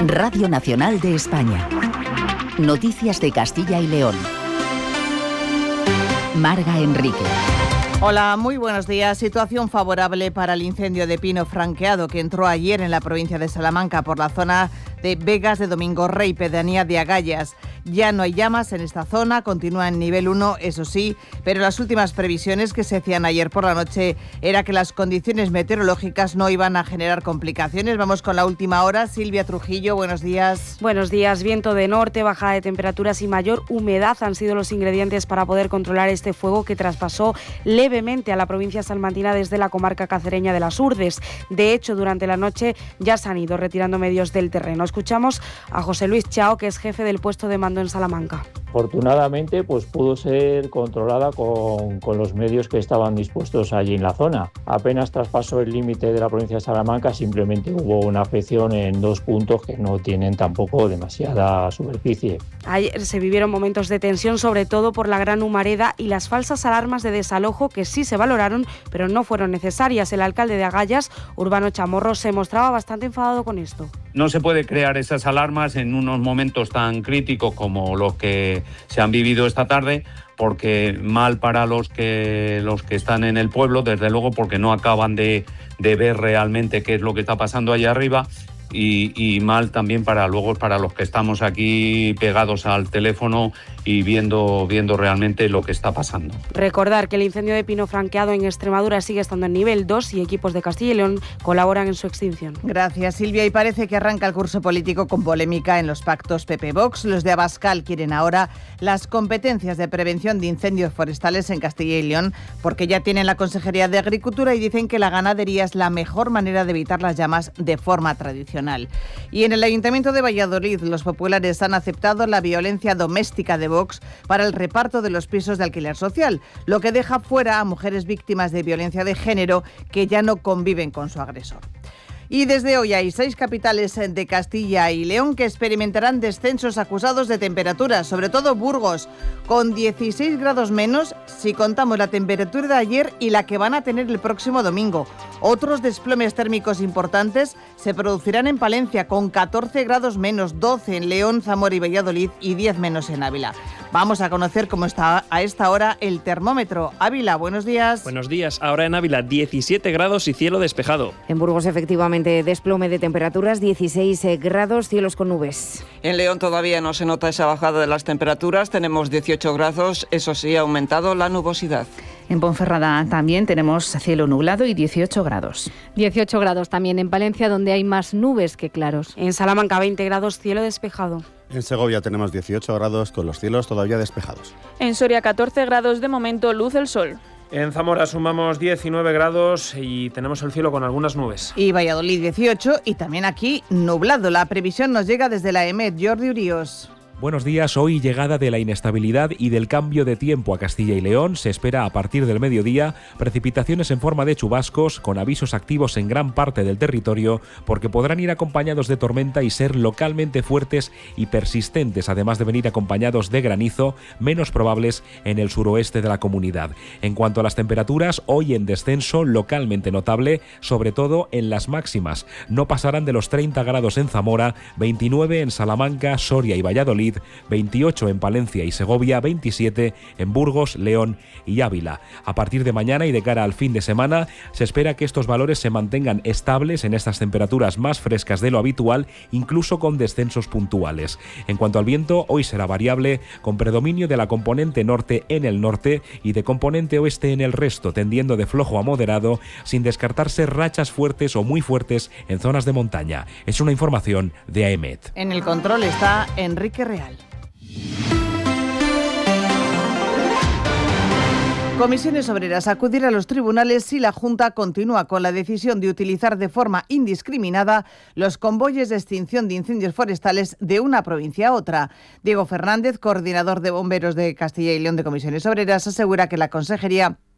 Radio Nacional de España. Noticias de Castilla y León. Marga Enrique. Hola, muy buenos días. Situación favorable para el incendio de pino franqueado que entró ayer en la provincia de Salamanca por la zona de Vegas de Domingo Rey, pedanía de Agallas. Ya no hay llamas en esta zona, continúa en nivel 1, eso sí, pero las últimas previsiones que se hacían ayer por la noche era que las condiciones meteorológicas no iban a generar complicaciones. Vamos con la última hora. Silvia Trujillo, buenos días. Buenos días. Viento de norte, bajada de temperaturas y mayor humedad han sido los ingredientes para poder controlar este fuego que traspasó levemente a la provincia salmantina desde la comarca cacereña de las Urdes. De hecho, durante la noche ya se han ido retirando medios del terreno. Escuchamos a José Luis Chao, que es jefe del puesto de mando en Salamanca. Afortunadamente, pudo ser controlada con los medios que estaban dispuestos allí en la zona. Apenas traspasó el límite de la provincia de Salamanca, simplemente hubo una afección en 2 puntos que no tienen tampoco demasiada superficie. Ayer se vivieron momentos de tensión, sobre todo por la gran humareda y las falsas alarmas de desalojo que sí se valoraron, pero no fueron necesarias. El alcalde de Agallas, Urbano Chamorro, se mostraba bastante enfadado con esto. No se puede crear esas alarmas en unos momentos tan críticos como los que se han vivido esta tarde, porque mal para los que están en el pueblo, desde luego, porque no acaban de ver realmente qué es lo que está pasando allá arriba. Y mal también para los que estamos aquí pegados al teléfono y viendo realmente lo que está pasando. Recordar que el incendio de pino franqueado en Extremadura sigue estando en nivel 2 y equipos de Castilla y León colaboran en su extinción. Gracias, Silvia. Y parece que arranca el curso político con polémica en los pactos PP-Vox. Los de Abascal quieren ahora las competencias de prevención de incendios forestales en Castilla y León, porque ya tienen la Consejería de Agricultura y dicen que la ganadería es la mejor manera de evitar las llamas de forma tradicional. Y en el Ayuntamiento de Valladolid, los populares han aceptado la violencia doméstica de Vox para el reparto de los pisos de alquiler social, lo que deja fuera a mujeres víctimas de violencia de género que ya no conviven con su agresor. Y desde hoy hay 6 capitales de Castilla y León que experimentarán descensos acusados de temperaturas, sobre todo Burgos, con 16 grados menos si contamos la temperatura de ayer y la que van a tener el próximo domingo. Otros desplomes térmicos importantes se producirán en Palencia, con 14 grados menos, 12 en León, Zamora y Valladolid y 10 menos en Ávila. Vamos a conocer cómo está a esta hora el termómetro. Ávila, buenos días. Buenos días. Ahora en Ávila, 17 grados y cielo despejado. En Burgos, efectivamente, desplome de temperaturas, 16 grados, cielos con nubes. En León todavía no se nota esa bajada de las temperaturas, tenemos 18 grados, eso sí, ha aumentado la nubosidad. En Ponferrada también tenemos cielo nublado y 18 grados. 18 grados también en Palencia, donde hay más nubes que claros. En Salamanca, 20 grados, cielo despejado. En Segovia tenemos 18 grados con los cielos todavía despejados. En Soria, 14 grados, de momento luz el sol. En Zamora sumamos 19 grados y tenemos el cielo con algunas nubes. Y Valladolid 18 y también aquí nublado. La previsión nos llega desde la EMET. Jordi Urios. Buenos días. Hoy, llegada de la inestabilidad y del cambio de tiempo a Castilla y León. Se espera a partir del mediodía precipitaciones en forma de chubascos con avisos activos en gran parte del territorio, porque podrán ir acompañados de tormenta y ser localmente fuertes y persistentes, además de venir acompañados de granizo, menos probables en el suroeste de la comunidad. En cuanto a las temperaturas, hoy en descenso localmente notable, sobre todo en las máximas. No pasarán de los 30 grados en Zamora, 29 en Salamanca, Soria y Valladolid, 28 en Palencia y Segovia, 27 en Burgos, León y Ávila. A partir de mañana y de cara al fin de semana, se espera que estos valores se mantengan estables en estas temperaturas más frescas de lo habitual, incluso con descensos puntuales. En cuanto al viento, hoy será variable, con predominio de la componente norte en el norte y de componente oeste en el resto, tendiendo de flojo a moderado, sin descartarse rachas fuertes o muy fuertes en zonas de montaña. Es una información de AEMET. En el control está Enrique Real. Comisiones Obreras acudirá a los tribunales si la Junta continúa con la decisión de utilizar de forma indiscriminada los convoyes de extinción de incendios forestales de una provincia a otra. Diego Fernández, coordinador de bomberos de Castilla y León de Comisiones Obreras, asegura que la Consejería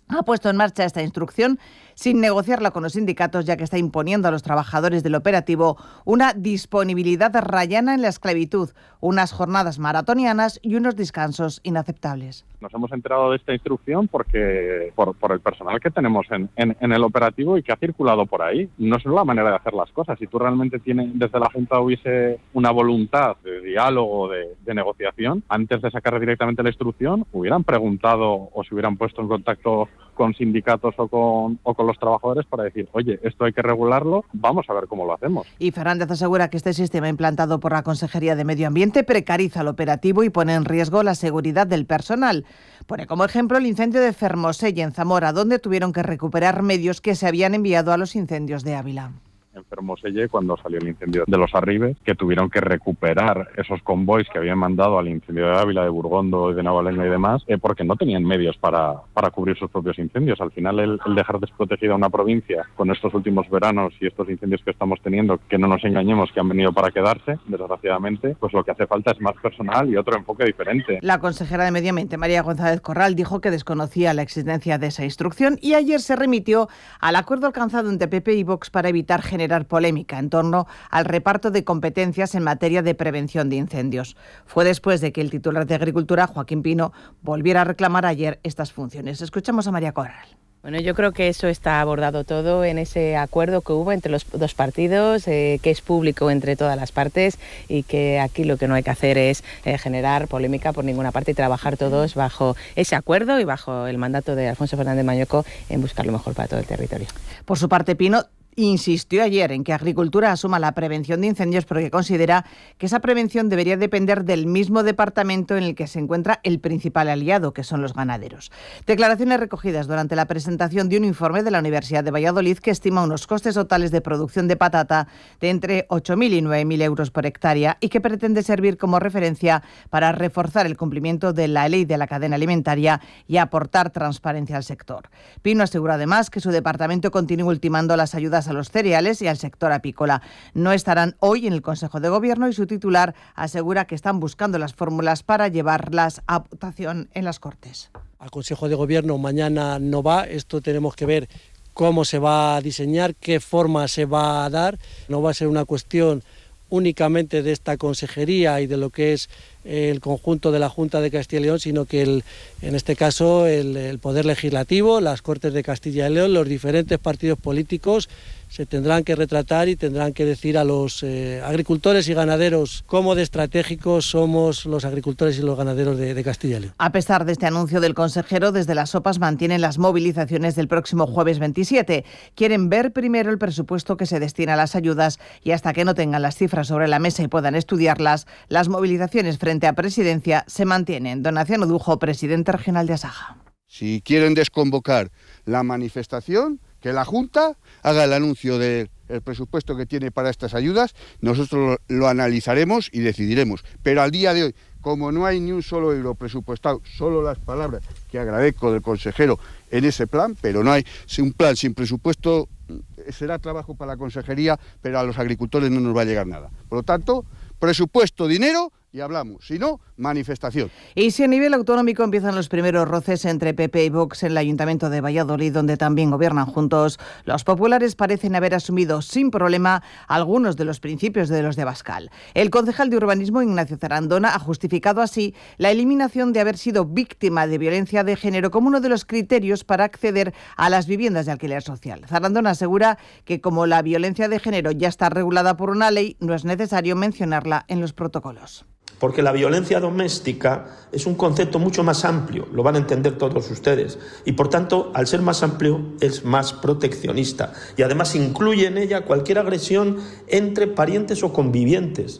ha puesto en marcha esta instrucción sin negociarla con los sindicatos, ya que está imponiendo a los trabajadores del operativo una disponibilidad rayana en la esclavitud, unas jornadas maratonianas y unos descansos inaceptables. Nos hemos enterado de esta instrucción porque por el personal que tenemos en el operativo y que ha circulado por ahí. No es la manera de hacer las cosas. Si tú realmente desde la Junta hubiese una voluntad de diálogo, de negociación, antes de sacar directamente la instrucción, hubieran preguntado o se hubieran puesto en contacto con sindicatos o con los trabajadores para decir, oye, esto hay que regularlo, vamos a ver cómo lo hacemos. Y Fernández asegura que este sistema implantado por la Consejería de Medio Ambiente precariza el operativo y pone en riesgo la seguridad del personal. Pone como ejemplo el incendio de Fermoselle en Zamora, donde tuvieron que recuperar medios que se habían enviado a los incendios de Ávila. En Fermoselle, cuando salió el incendio de los Arribes, que tuvieron que recuperar esos convoys que habían mandado al incendio de Ávila, de Burgondo y de Navaleña y demás, porque no tenían medios para cubrir sus propios incendios. Al final, el dejar desprotegida una provincia con estos últimos veranos y estos incendios que estamos teniendo, que no nos engañemos que han venido para quedarse, desgraciadamente, pues lo que hace falta es más personal y otro enfoque diferente. La consejera de Medio Ambiente, María González Corral, dijo que desconocía la existencia de esa instrucción y ayer se remitió al acuerdo alcanzado entre PP y Vox para evitar generar polémica en torno al reparto de competencias en materia de prevención de incendios. Fue después de que el titular de Agricultura, Joaquín Pino, volviera a reclamar ayer estas funciones. Escuchamos a María Corral. Bueno, yo creo que eso está abordado todo en ese acuerdo que hubo entre los dos partidos, que es público entre todas las partes y que aquí lo que no hay que hacer es generar polémica por ninguna parte y trabajar todos bajo ese acuerdo y bajo el mandato de Alfonso Fernández Mañueco en buscar lo mejor para todo el territorio. Por su parte, Pino insistió ayer en que Agricultura asuma la prevención de incendios porque considera que esa prevención debería depender del mismo departamento en el que se encuentra el principal aliado, que son los ganaderos. Declaraciones recogidas durante la presentación de un informe de la Universidad de Valladolid que estima unos costes totales de producción de patata de entre 8.000 y 9.000 euros por hectárea y que pretende servir como referencia para reforzar el cumplimiento de la ley de la cadena alimentaria y aportar transparencia al sector. Pino asegura además que su departamento continúa ultimando las ayudas a los cereales y al sector apícola. No estarán hoy en el Consejo de Gobierno y su titular asegura que están buscando las fórmulas para llevarlas a votación en las Cortes. Al Consejo de Gobierno mañana no va, esto tenemos que ver cómo se va a diseñar, qué forma se va a dar. No va a ser una cuestión únicamente de esta consejería y de lo que es el conjunto de la Junta de Castilla y León, sino que en este caso el Poder Legislativo, las Cortes de Castilla y León, los diferentes partidos políticos se tendrán que retratar y tendrán que decir a los agricultores y ganaderos cómo de estratégicos somos los agricultores y los ganaderos de Castilla y León. A pesar de este anuncio del consejero, desde las SOPAs mantienen las movilizaciones del próximo jueves 27. Quieren ver primero el presupuesto que se destina a las ayudas y hasta que no tengan las cifras sobre la mesa y puedan estudiarlas, las movilizaciones frente a Presidencia se mantienen. Don Naciano Dujo, presidente regional de Asaja. Si quieren desconvocar la manifestación, que la Junta haga el anuncio del presupuesto que tiene para estas ayudas, nosotros lo analizaremos y decidiremos. Pero al día de hoy, como no hay ni un solo euro presupuestado, solo las palabras que agradezco del consejero en ese plan, pero no hay un plan sin presupuesto, será trabajo para la consejería, pero a los agricultores no nos va a llegar nada. Por lo tanto, presupuesto, dinero y hablamos, si no, manifestación. Y si a nivel autonómico empiezan los primeros roces entre PP y Vox en el Ayuntamiento de Valladolid, donde también gobiernan juntos, los populares parecen haber asumido sin problema algunos de los principios de los de Abascal. El concejal de Urbanismo, Ignacio Zarandona, ha justificado así la eliminación de haber sido víctima de violencia de género como uno de los criterios para acceder a las viviendas de alquiler social. Zarandona asegura que como la violencia de género ya está regulada por una ley, no es necesario mencionarla en los protocolos. Porque la violencia doméstica es un concepto mucho más amplio, lo van a entender todos ustedes, y por tanto, al ser más amplio, es más proteccionista y además incluye en ella cualquier agresión entre parientes o convivientes.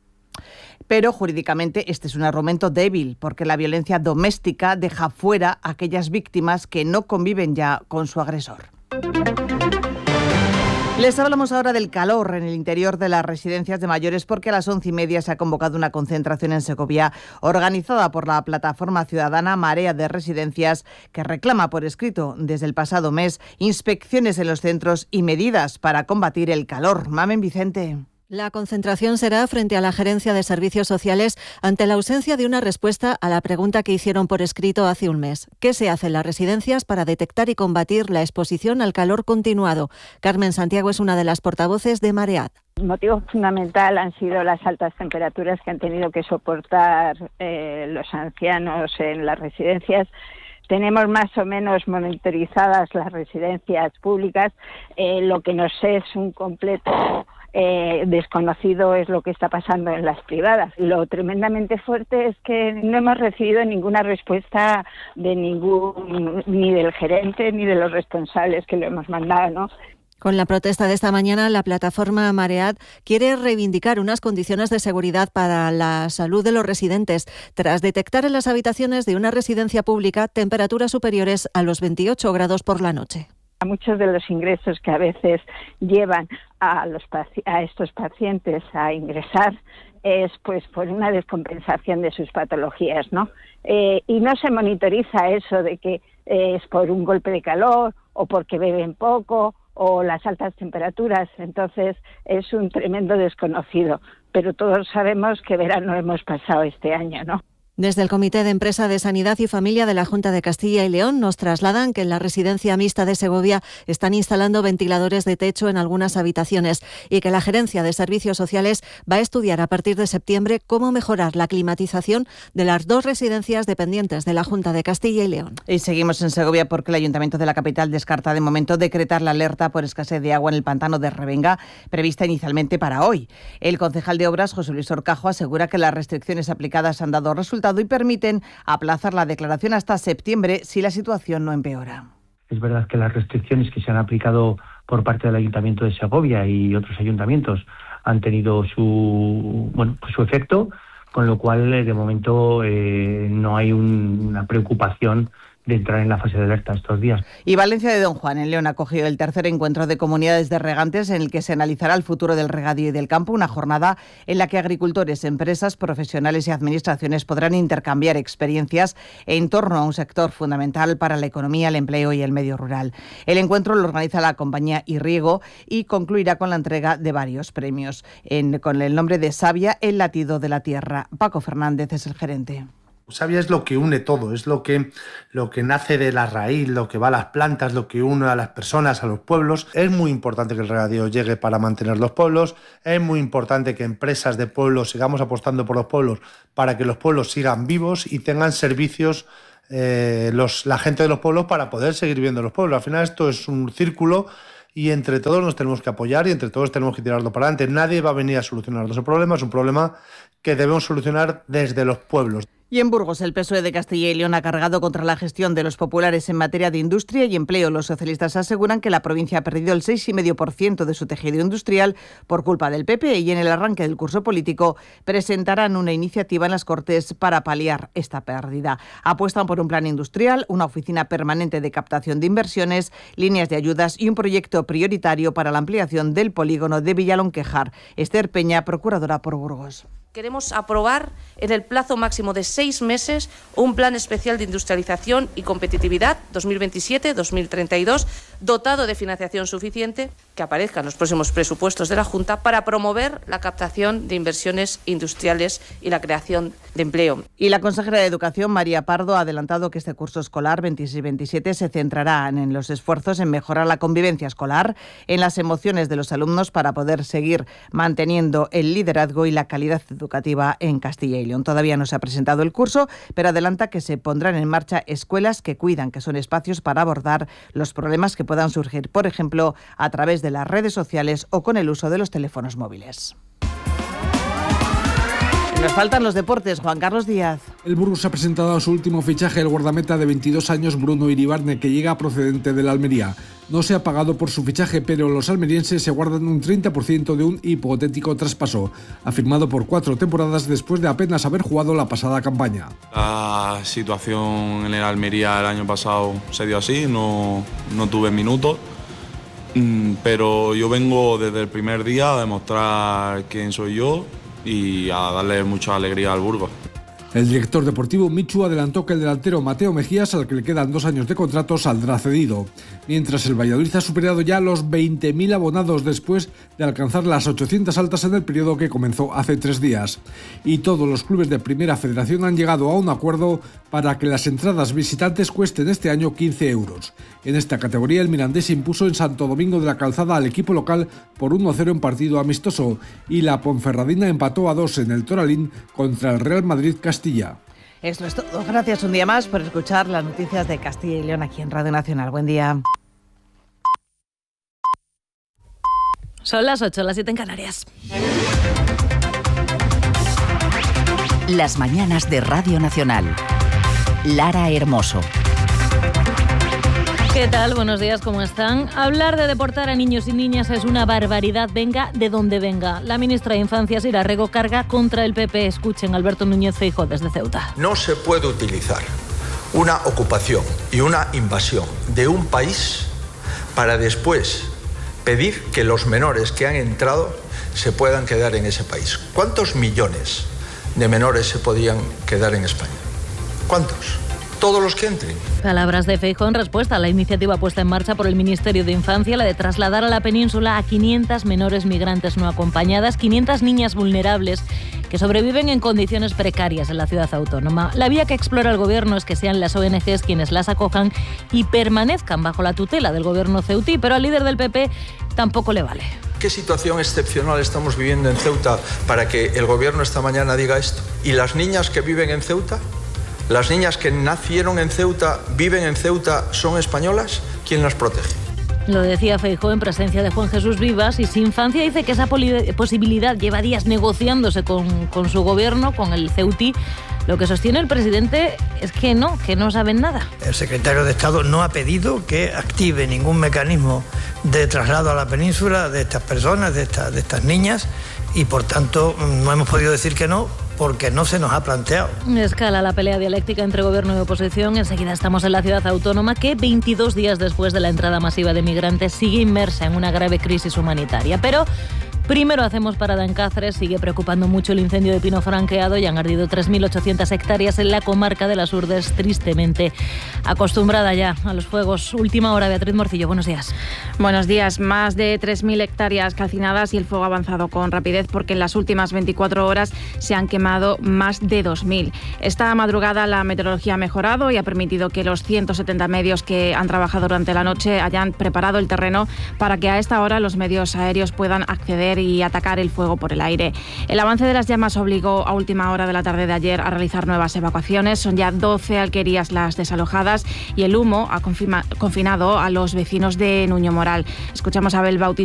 Pero jurídicamente este es un argumento débil, porque la violencia doméstica deja fuera a aquellas víctimas que no conviven ya con su agresor. Les hablamos ahora del calor en el interior de las residencias de mayores porque a las 11:30 se ha convocado una concentración en Segovia organizada por la plataforma ciudadana Marea de Residencias que reclama por escrito desde el pasado mes inspecciones en los centros y medidas para combatir el calor. Mamen Vicente. La concentración será frente a la Gerencia de Servicios Sociales ante la ausencia de una respuesta a la pregunta que hicieron por escrito hace un mes. ¿Qué se hace en las residencias para detectar y combatir la exposición al calor continuado? Carmen Santiago es una de las portavoces de Maread. El motivo fundamental han sido las altas temperaturas que han tenido que soportar los ancianos en las residencias. Tenemos más o menos monitorizadas las residencias públicas. Lo que nos es un completo desconocido es lo que está pasando en las privadas. Lo tremendamente fuerte es que no hemos recibido ninguna respuesta de ni del gerente ni de los responsables que lo hemos mandado, ¿no? Con la protesta de esta mañana, la plataforma Maread quiere reivindicar unas condiciones de seguridad para la salud de los residentes, tras detectar en las habitaciones de una residencia pública temperaturas superiores a los 28 grados por la noche. Muchos de los ingresos que a veces llevan a estos pacientes a ingresar es pues por una descompensación de sus patologías, ¿no? Y no se monitoriza eso de que es por un golpe de calor o porque beben poco o las altas temperaturas. Entonces es un tremendo desconocido, pero todos sabemos que verano hemos pasado este año, ¿no? Desde el Comité de Empresa de Sanidad y Familia de la Junta de Castilla y León nos trasladan que en la residencia mixta de Segovia están instalando ventiladores de techo en algunas habitaciones y que la Gerencia de Servicios Sociales va a estudiar a partir de septiembre cómo mejorar la climatización de las 2 residencias dependientes de la Junta de Castilla y León. Y seguimos en Segovia porque el Ayuntamiento de la capital descarta de momento decretar la alerta por escasez de agua en el pantano de Revenga, prevista inicialmente para hoy. El concejal de Obras, José Luis Orcajo, asegura que las restricciones aplicadas han dado resultados y permiten aplazar la declaración hasta septiembre si la situación no empeora. Es verdad que las restricciones que se han aplicado por parte del Ayuntamiento de Segovia y otros ayuntamientos han tenido su efecto, con lo cual de momento no hay una preocupación de entrar en la fase de alerta estos días. Y Valencia de Don Juan, en León, ha acogido el tercer encuentro de comunidades de regantes en el que se analizará el futuro del regadío y del campo, una jornada en la que agricultores, empresas, profesionales y administraciones podrán intercambiar experiencias en torno a un sector fundamental para la economía, el empleo y el medio rural. El encuentro lo organiza la compañía Irriego y concluirá con la entrega de varios premios, con el nombre de Savia, el latido de la tierra. Paco Fernández es el gerente. Savia es lo que une todo, es lo que nace de la raíz, lo que va a las plantas, lo que une a las personas, a los pueblos. Es muy importante que el regadío llegue para mantener los pueblos, es muy importante que empresas de pueblos sigamos apostando por los pueblos para que los pueblos sigan vivos y tengan servicios la gente de los pueblos para poder seguir viviendo en los pueblos. Al final esto es un círculo y entre todos nos tenemos que apoyar y entre todos tenemos que tirarlo para adelante. Nadie va a venir a solucionar ese problema, es un problema que debemos solucionar desde los pueblos. Y en Burgos, el PSOE de Castilla y León ha cargado contra la gestión de los populares en materia de industria y empleo. Los socialistas aseguran que la provincia ha perdido el 6,5% de su tejido industrial por culpa del PP y en el arranque del curso político presentarán una iniciativa en las Cortes para paliar esta pérdida. Apuestan por un plan industrial, una oficina permanente de captación de inversiones, líneas de ayudas y un proyecto prioritario para la ampliación del polígono de Villalonquejar. Esther Peña, procuradora por Burgos. Queremos aprobar en el plazo máximo de 6 meses un plan especial de industrialización y competitividad 2027-2032, dotado de financiación suficiente, que aparezca en los próximos presupuestos de la Junta, para promover la captación de inversiones industriales y la creación de empleo. Y la consejera de Educación, María Pardo, ha adelantado que este curso escolar 26-27 se centrará en los esfuerzos en mejorar la convivencia escolar, en las emociones de los alumnos para poder seguir manteniendo el liderazgo y la calidad educativa en Castilla y León. Todavía no se ha presentado el curso, pero adelanta que se pondrán en marcha escuelas que cuidan, que son espacios para abordar los problemas que puedan surgir, por ejemplo, a través de las redes sociales o con el uso de los teléfonos móviles. Nos faltan los deportes, Juan Carlos Díaz. El Burgos ha presentado su último fichaje, el guardameta de 22 años Bruno Iribarne, que llega procedente de la Almería. No se ha pagado por su fichaje, pero los almerienses se guardan un 30% de un hipotético traspaso. Ha firmado por 4 temporadas después de apenas haber jugado la pasada campaña. La situación en el Almería el año pasado se dio así, no tuve minutos. Pero yo vengo desde el primer día a demostrar quién soy yo y a darle mucha alegría al Burgos. El director deportivo Michu adelantó que el delantero Mateo Mejías, al que le quedan 2 años de contrato, saldrá cedido, mientras el Valladolid ha superado ya los 20.000 abonados después de alcanzar las 800 altas en el periodo que comenzó hace 3 días. Y todos los clubes de Primera Federación han llegado a un acuerdo para que las entradas visitantes cuesten este año 15 euros. En esta categoría el Mirandés impuso en Santo Domingo de la Calzada al equipo local por 1-0 en partido amistoso y la Ponferradina empató a 2 en el Toralín contra el Real Madrid Castilla. Esto es todo. Gracias un día más por escuchar las noticias de Castilla y León aquí en Radio Nacional. Buen día. Son las 8, las 7 en Canarias. Las mañanas de Radio Nacional. Lara Hermoso. ¿Qué tal? Buenos días, ¿cómo están? Hablar de deportar a niños y niñas es una barbaridad, venga de donde venga. La ministra de Infancia, Sira Rego, carga contra el PP. Escuchen, Alberto Núñez Feijóo desde Ceuta. No se puede utilizar una ocupación y una invasión de un país para después pedir que los menores que han entrado se puedan quedar en ese país. ¿Cuántos millones de menores se podían quedar en España? ¿Cuántos? Todos los que entren. Palabras de Feijóo en respuesta a la iniciativa puesta en marcha por el Ministerio de Infancia, la de trasladar a la península a 500 menores migrantes no acompañadas, 500 niñas vulnerables que sobreviven en condiciones precarias en la ciudad autónoma. La vía que explora el Gobierno es que sean las ONGs quienes las acojan y permanezcan bajo la tutela del Gobierno ceutí, pero al líder del PP tampoco le vale. ¿Qué situación excepcional estamos viviendo en Ceuta para que el Gobierno esta mañana diga esto? ¿Y las niñas que viven en Ceuta? ¿Las niñas que nacieron en Ceuta, viven en Ceuta, son españolas? ¿Quién las protege? Lo decía Feijóo en presencia de Juan Jesús Vivas y Sin Infancia dice que esa posibilidad lleva días negociándose con su gobierno, con el ceutí. Lo que sostiene el presidente es que no saben nada. El secretario de Estado no ha pedido que active ningún mecanismo de traslado a la península de estas personas, de estas niñas, y por tanto no hemos podido decir que no, porque no se nos ha planteado. Escala la pelea dialéctica entre gobierno y oposición. Enseguida estamos en la ciudad autónoma que 22 días después de la entrada masiva de migrantes sigue inmersa en una grave crisis humanitaria. Pero primero hacemos parada en Cáceres. Sigue preocupando mucho el incendio de pino franqueado y han ardido 3.800 hectáreas en la comarca de las Urdes, tristemente acostumbrada ya a los fuegos. Última hora, Beatriz Morcillo, buenos días. Buenos días. Más de 3.000 hectáreas calcinadas y el fuego ha avanzado con rapidez porque en las últimas 24 horas se han quemado más de 2.000. Esta madrugada la meteorología ha mejorado y ha permitido que los 170 medios que han trabajado durante la noche hayan preparado el terreno para que a esta hora los medios aéreos puedan acceder y atacar el fuego por el aire. El avance de las llamas obligó a última hora de la tarde de ayer a realizar nuevas evacuaciones. Son ya 12 alquerías las desalojadas y el humo ha confinado a los vecinos de Nuño Moral. Escuchamos a Abel Bautista,